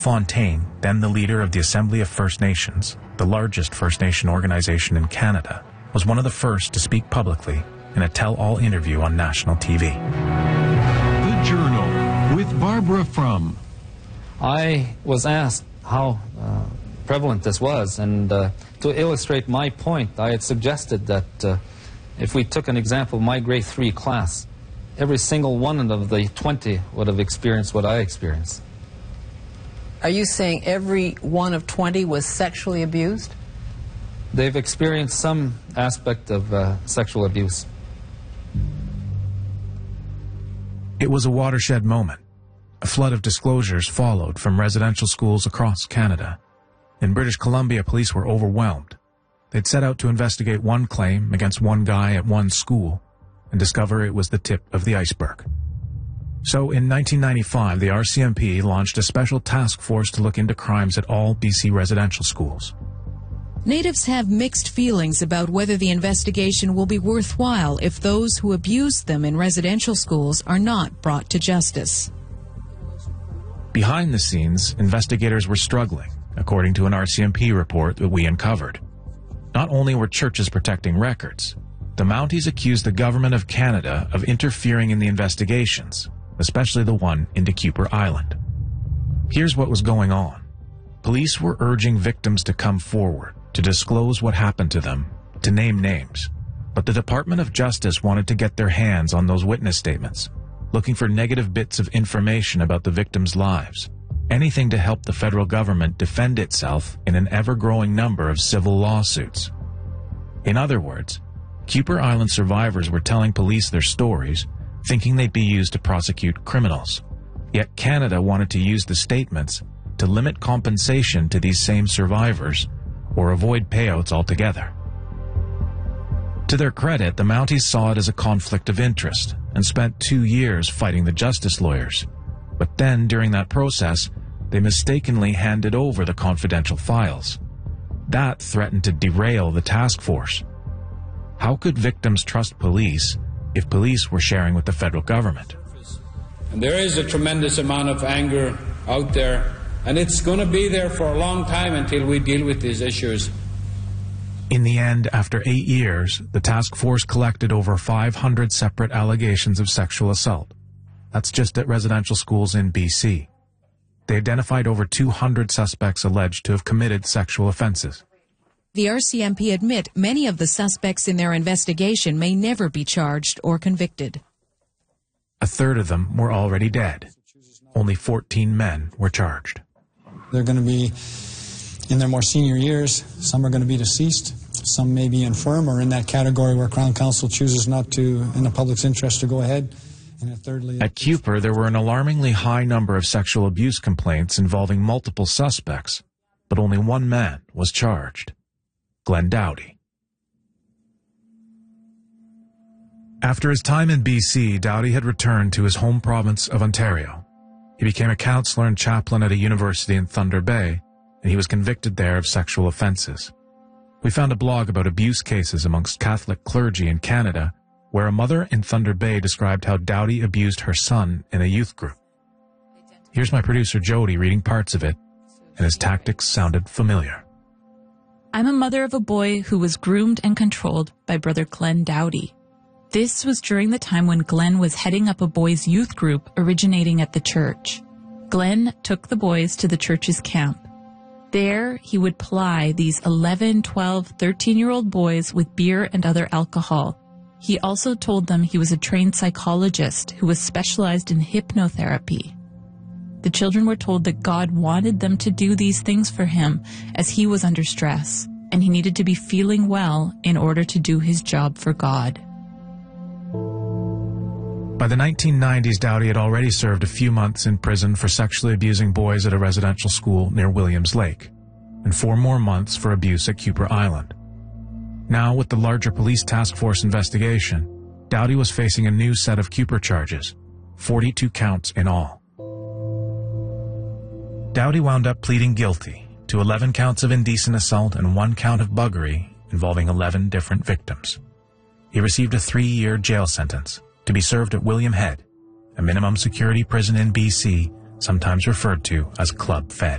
Fontaine, then the leader of the Assembly of First Nations, the largest First Nation organization in Canada, was one of the first to speak publicly in a tell-all interview on national TV. The Journal with Barbara Frum. I was asked how prevalent this was, and to illustrate my point, I had suggested that if we took an example of my grade 3 class, every single one of the 20 would have experienced what I experienced. Are you saying every one of 20 was sexually abused? They've experienced some aspect of sexual abuse. It was a watershed moment. A flood of disclosures followed from residential schools across Canada. In British Columbia, police were overwhelmed. They'd set out to investigate one claim against one guy at one school and discover it was the tip of the iceberg. So in 1995, the RCMP launched a special task force to look into crimes at all BC residential schools. Natives have mixed feelings about whether the investigation will be worthwhile if those who abused them in residential schools are not brought to justice. Behind the scenes, investigators were struggling, according to an RCMP report that we uncovered. Not only were churches protecting records, the Mounties accused the Government of Canada of interfering in the investigations, especially the one into Kuper Island. Here's what was going on. Police were urging victims to come forward, to disclose what happened to them, to name names. But the Department of Justice wanted to get their hands on those witness statements, looking for negative bits of information about the victims' lives, anything to help the federal government defend itself in an ever-growing number of civil lawsuits. In other words, Kuper Island survivors were telling police their stories, thinking they'd be used to prosecute criminals. Yet Canada wanted to use the statements to limit compensation to these same survivors or avoid payouts altogether. To their credit, the Mounties saw it as a conflict of interest and spent 2 years fighting the justice lawyers. But then, during that process, they mistakenly handed over the confidential files. That threatened to derail the task force. How could victims trust police if police were sharing with the federal government? And there is a tremendous amount of anger out there, and it's going to be there for a long time until we deal with these issues. In the end, after 8 years, the task force collected over 500 separate allegations of sexual assault. That's just at residential schools in BC. They identified over 200 suspects alleged to have committed sexual offenses. The RCMP admit many of the suspects in their investigation may never be charged or convicted. A third of them were already dead. Only 14 men were charged. They're going to be in their more senior years. Some are going to be deceased. Some may be infirm or in that category where Crown Counsel chooses not to, in the public's interest, to go ahead. And thirdly, at Kuper, there were an alarmingly high number of sexual abuse complaints involving multiple suspects, but only one man was charged. Glenn Doughty. After his time in BC, Doughty had returned to his home province of Ontario. He became a counselor and chaplain at a university in Thunder Bay, and he was convicted there of sexual offenses. We found a blog about abuse cases amongst Catholic clergy in Canada, where a mother in Thunder Bay described how Doughty abused her son in a youth group. Here's my producer Jody reading parts of it, and his tactics sounded familiar. I'm a mother of a boy who was groomed and controlled by Brother Glenn Doughty. This was during the time when Glenn was heading up a boys' youth group originating at the church. Glenn took the boys to the church's camp. There, he would ply these 11, 12, 13-year-old boys with beer and other alcohol. He also told them he was a trained psychologist who was specialized in hypnotherapy. The children were told that God wanted them to do these things for him as he was under stress, and he needed to be feeling well in order to do his job for God. By the 1990s, Doughty had already served a few months in prison for sexually abusing boys at a residential school near Williams Lake, and 4 more months for abuse at Kuper Island. Now, with the larger police task force investigation, Doughty was facing a new set of Kuper charges, 42 counts in all. Doughty wound up pleading guilty to 11 counts of indecent assault and 1 count of buggery involving 11 different victims. He received a 3-year jail sentence to be served at William Head, a minimum security prison in BC, sometimes referred to as Club Fed.